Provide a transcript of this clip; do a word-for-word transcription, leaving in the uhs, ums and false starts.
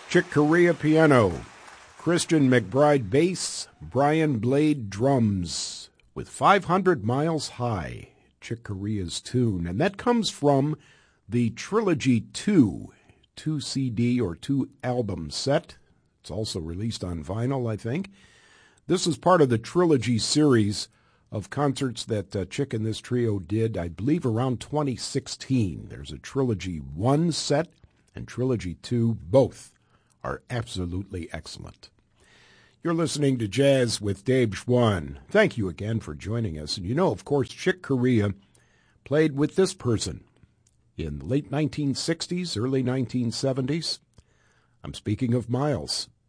Chick Corea piano, Christian McBride bass, Brian Blade drums, with five hundred Miles High, Chick Corea's tune. And that comes from the Trilogy two, two C D or two album set. It's also released on vinyl, I think. This is part of the Trilogy series of concerts that uh, Chick and this trio did, I believe, around twenty sixteen. There's a Trilogy one set and Trilogy two. Both are absolutely excellent. You're listening to Jazz with Dave Schwann. Thank you again for joining us. And you know, of course, Chick Corea played with this person in the late nineteen sixties, early nineteen seventies. I'm speaking of Miles.